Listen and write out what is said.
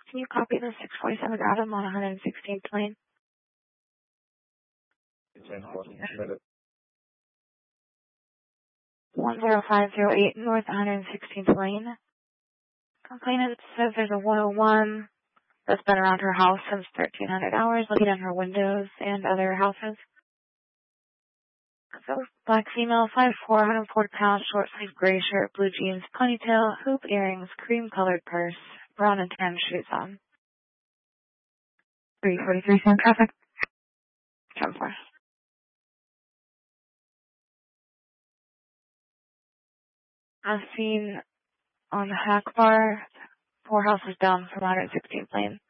Can you copy the 647 Adam on 116th Lane? 10508 North 116th Lane. Complainant says there's a 101 that's been around her house since 1300 hours, looking at her windows and other houses. So, black female, 5'4", 140 pounds, short sleeve gray shirt, blue jeans, ponytail, hoop earrings, cream colored purse, brown and tan shoes on. 343 San traffic. 10-4. I've seen on the Hack Bar, 4 houses down from 116th Lane.